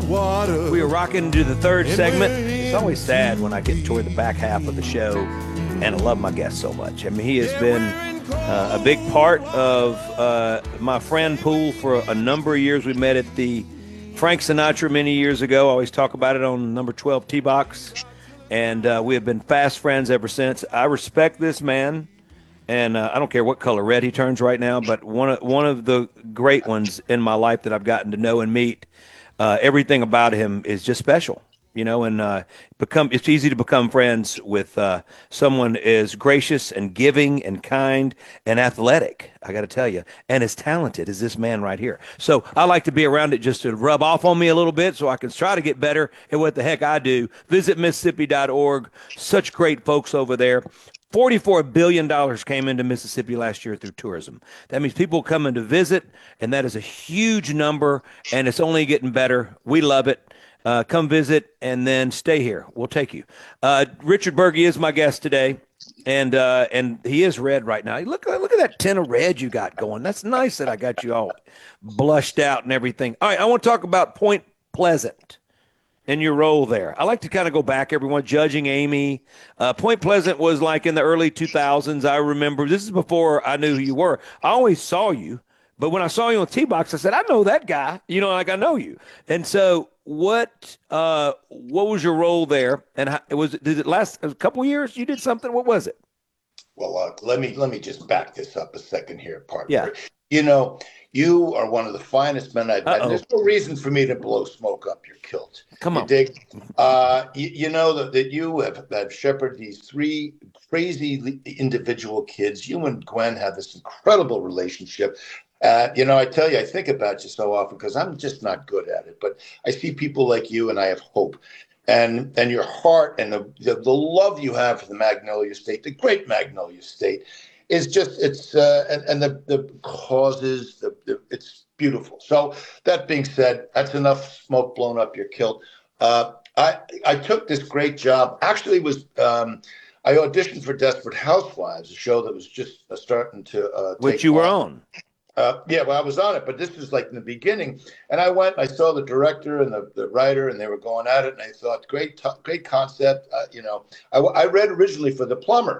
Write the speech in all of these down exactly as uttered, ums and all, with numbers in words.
water. We are rocking into the third segment. It's always sad when I get toward the back half of the show, and I love my guest so much. I mean, he has been uh, a big part of uh, my friend pool for a number of years. We met at the Frank Sinatra many years ago. I always talk about it on number twelve T-Box, and uh, we have been fast friends ever since. I respect this man. And uh, I don't care what color red he turns right now, but one of, one of the great ones in my life that I've gotten to know and meet, uh, everything about him is just special, you know, and uh, become it's easy to become friends with uh, someone as gracious and giving and kind and athletic, I got to tell you, and as talented as this man right here. So I like to be around it just to rub off on me a little bit so I can try to get better at what the heck I do. Visit Mississippi dot org. Such great folks over there. forty-four billion dollars came into Mississippi last year through tourism. That means people coming to visit, and that is a huge number, and it's only getting better. We love it. Uh, come visit and then stay here. We'll take you. Uh, Richard Burgi is my guest today, and uh, and he is red right now. Look, look at that tin of red you got going. That's nice that I got you all blushed out and everything. All right, I want to talk about Point Pleasant in your role there. I like to kind of go back, everyone, Judging Amy. Uh, Point Pleasant was like in the early two thousands. I remember, this is before I knew who you were. I always saw you, but when I saw you on T-Box, I said, I know that guy, you know, like I know you. And so what uh, what was your role there? And how, was it, did it last a couple of years? You did something? What was it? Well, uh, let me let me just back this up a second here, partner. Yeah. You know, you are one of the finest men I've met. And there's no reason for me to blow smoke up your kilt. Come you on. Dig? Uh, you, you know that, that you have, have shepherded these three crazy individual kids. You and Gwen have this incredible relationship. Uh, you know, I tell you, I think about you so often because I'm just not good at it. But I see people like you, and I have hope. And and your heart and the, the, the love you have for the Magnolia State, the great Magnolia State, is just, it's, uh, and, and the, the causes, the, the, it's beautiful. So that being said, that's enough smoke blown up your kilt. Uh, I I took this great job. Actually, it was um, I auditioned for Desperate Housewives, a show that was just uh, starting to uh, take Which you were off. on. Uh, yeah, well, I was on it, but this was like in the beginning. And I went, I saw the director and the, the writer, and they were going at it. And I thought, great, t- great concept. Uh, you know, I, I read originally for The Plumber.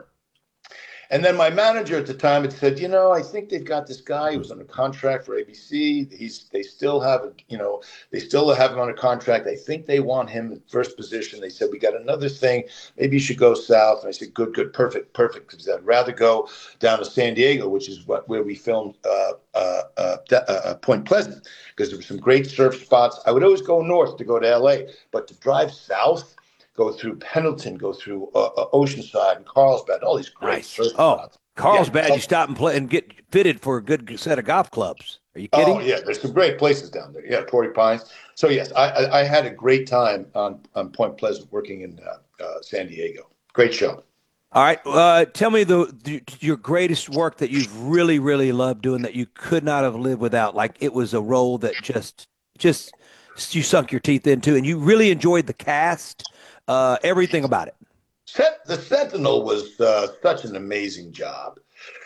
And then my manager at the time had said, you know, I think they've got this guy who was on a contract for A B C. He's, they still have, a, you know, they still have him on a contract. I think they want him in first position. They said, we got another thing. Maybe you should go south. And I said, good, good, perfect, perfect. Because I'd rather go down to San Diego, which is what where we filmed uh, uh, uh, uh, Point Pleasant, because there were some great surf spots. I would always go north to go to L A, but to drive south, go through Pendleton, go through uh, uh, Oceanside and Carlsbad, all these great Nice. surf Oh, spots. Carlsbad, Yeah. you stop and play and get fitted for a good set of golf clubs. Are you kidding? Oh, yeah, there's some great places down there. Yeah, Torrey Pines. So, yes, I, I, I had a great time on, on Point Pleasant working in uh, uh, San Diego. Great show. All right. Uh, tell me the, the your greatest work that you've really, really loved doing that you could not have lived without. Like it was a role that just, just you sunk your teeth into, and you really enjoyed the cast, uh, everything about it. Set, the Sentinel was uh, such an amazing job.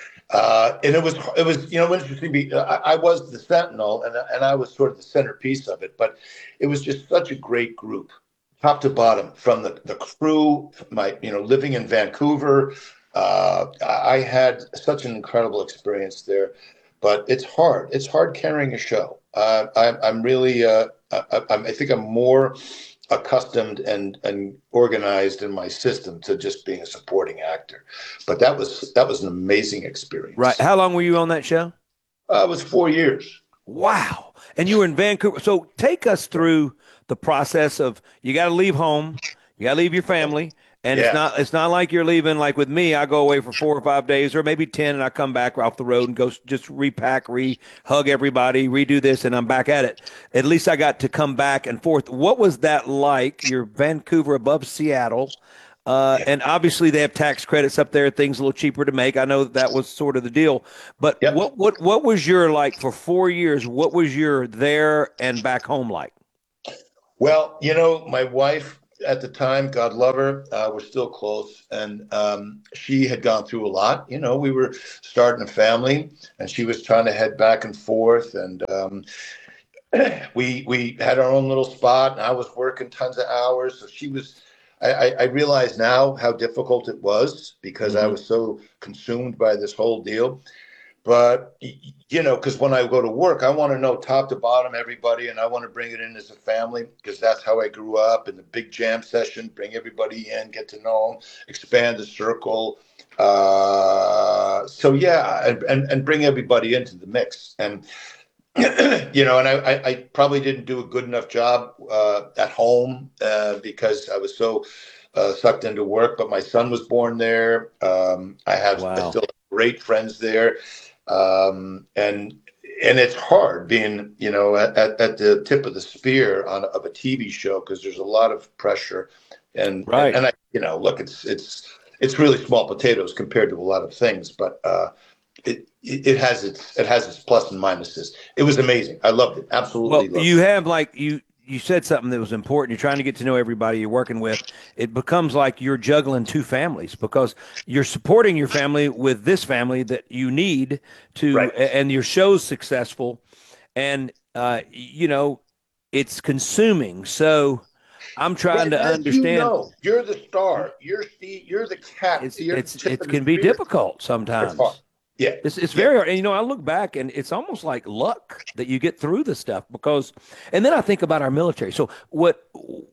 Uh, and it was, it was, you know, interesting. I, I was the Sentinel, and and I was sort of the centerpiece of it. But it was just such a great group, top to bottom, from the, the crew. My, you know, living in Vancouver, uh, I had such an incredible experience there. But it's hard. It's hard carrying a show. Uh, I, I'm really, uh, I, I think I'm more accustomed and and organized in my system to just being a supporting actor. But that was that was an amazing experience. Right. How long were you on that show? Uh, it was four years. Wow. And you were in Vancouver. So take us through the process of you got to leave home, you got to leave your family. And Yeah. it's not it's not like you're leaving like with me. I go away for four or five days or maybe ten, and I come back off the road and go just repack, re-hug everybody, redo this, and I'm back at it. At least I got to come back and forth. What was that like? You're Vancouver above Seattle. Uh, Yeah. And obviously they have tax credits up there, things a little cheaper to make. I know that, that was sort of the deal. But Yep. what what what was your, like, for four years, what was your there and back home like? Well, you know, my wife at the time, God love her, uh, we're still close. And um, she had gone through a lot. You know, we were starting a family, and she was trying to head back and forth. And um, we we had our own little spot, and I was working tons of hours. So she was. I, I I realize now how difficult it was because I Hmm. was so consumed by this whole deal. But you know, because when I go to work, I want to know top to bottom everybody, and I want to bring it in as a family because that's how I grew up in the big jam session. Bring everybody in, get to know them, expand the circle. Uh, so yeah, and, and and bring everybody into the mix. And you know, and I, I, I probably didn't do a good enough job uh, at home uh, because I was so uh, sucked into work. But my son was born there. Um, I have I Wow. still have great friends there, um, and and it's hard being you know at, at, at the tip of the spear on of a T V show because there's a lot of pressure, and and, Right. and I you know look it's it's it's really small potatoes compared to a lot of things, but. Uh, it, it it has its it has its plus and minuses. It was amazing. I loved it. Well, Absolutely loved you it. have like you you said something that was important. You're trying to get to know everybody you're working with. It becomes like you're juggling two families because you're supporting your family with this family that you need to, Right. and your show's successful, and uh, you know, it's consuming. So I'm trying And to as you understand. know, you're the star. You're Steve. You're the cat. It's You're the it's tip it of the can be spear. difficult It's hard. sometimes. Yeah. It's it's Yeah. very hard. And you know, I look back and it's almost like luck that you get through this stuff because, and then I think about our military. So what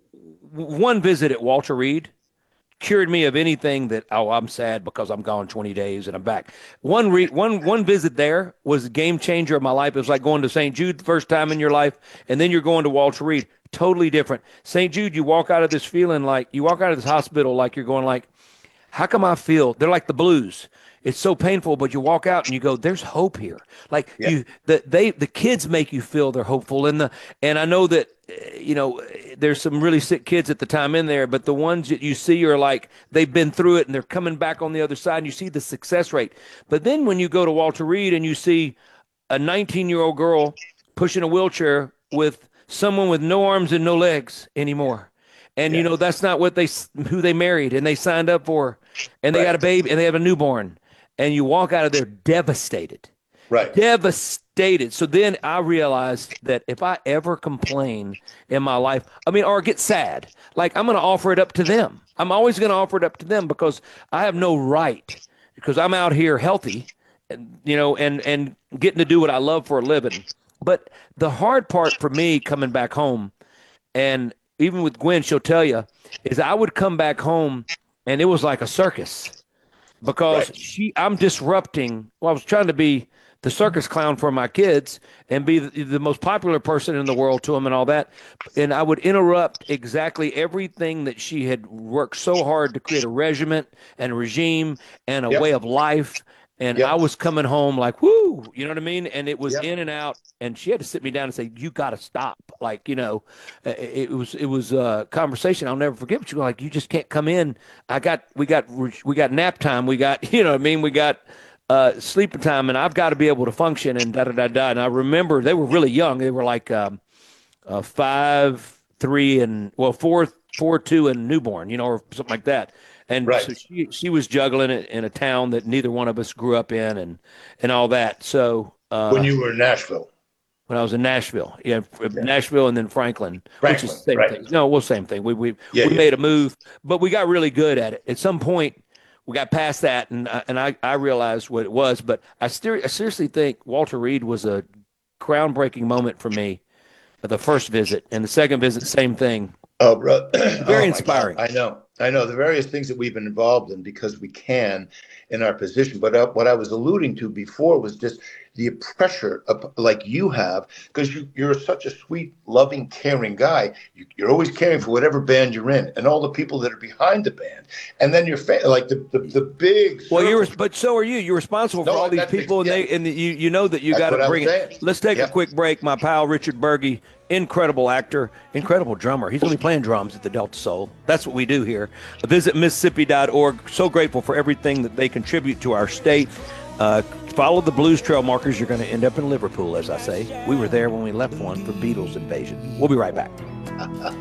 one visit at Walter Reed cured me of anything that, oh, I'm sad because I'm gone twenty days and I'm back. One re one one visit there was a game changer of my life. It was like going to Saint Jude the first time in your life, and then you're going to Walter Reed. Totally different. Saint Jude, you walk out of this feeling like you walk out of this hospital like you're going like, how come I feel they're like the blues? It's so painful, but you walk out and you go, "There's hope here." Like Yeah. you, that they, the kids make you feel they're hopeful, and the, and I know that, eh, you know, eh, there's some really sick kids at the time in there, but the ones that you see are like they've been through it and they're coming back on the other side, and you see the success rate. But then when you go to Walter Reed and you see a nineteen year old girl pushing a wheelchair with someone with no arms and no legs anymore. And you Yeah. know that's not what they who they married and they signed up for, and they got a Right. baby and they have a newborn, and you walk out of there devastated, Right. devastated. So then I realized that if I ever complain in my life, I mean, or get sad, like I'm going to offer it up to them. I'm always going to offer it up to them because I have no right because I'm out here healthy, and you know, and and getting to do what I love for a living. But the hard part for me coming back home, and even with Gwen, she'll tell you, is I would come back home and it was like a circus because Right. she, I'm disrupting. Well, I was trying to be the circus clown for my kids and be the, the most popular person in the world to them and all that. And I would interrupt exactly everything that she had worked so hard to create a regiment and a regime and a way Yep. of life. And I Yep. was coming home like, whoo, you know what I mean? And it was Yep. in and out. And she had to sit me down and say, you got to stop. Like, you know, uh, it, it was, it was a conversation I'll never forget. But you go like, you just can't come in. I got, we got, we got nap time. We got, you know what I mean? We got uh, sleeping time and I've got to be able to function and da, da, da, da. And I remember they were really young. They were like um, uh, five, three, and well, four, four, two, and newborn, you know, or something like that. And so Right. she she was juggling it in a town that neither one of us grew up in, and and all that. So When uh, you were in Nashville, when I was in Nashville, yeah, yeah. Nashville, and then Franklin, which is Franklin. the same Right. thing. No, well, same thing. We we Yeah. we Yeah. made a move, but we got really good at it. At some point, we got past that, and I- and I I realized what it was. But I still I seriously think Walter Reed was a groundbreaking moment for me. The first visit and the second visit, same thing. Oh, bro. Very Oh my God. inspiring. I know. I know the various things that we've been involved in because we can in our position. But uh, what I was alluding to before was just the pressure of, like you have, because you, you're such a sweet, loving, caring guy. You, you're always caring for whatever band you're in and all the people that are behind the band. And then you're fa- like the, the, the big. Well, you're, circle. but so are you. You're responsible for No, all these that's people, and yeah. they, and you, you know that you That's got what to I was bring it. saying. Let's take a Yep. quick break. My pal Richard Berge, incredible actor, incredible drummer. He's going to be playing drums at the Delta Soul. That's what we do here. Visit Mississippi dot org. So grateful for everything that they contribute to our state. Uh, follow the Blues Trail markers. You're going to end up in Liverpool, as I say. We were there when we left one for Beatles invasion. We'll be right back.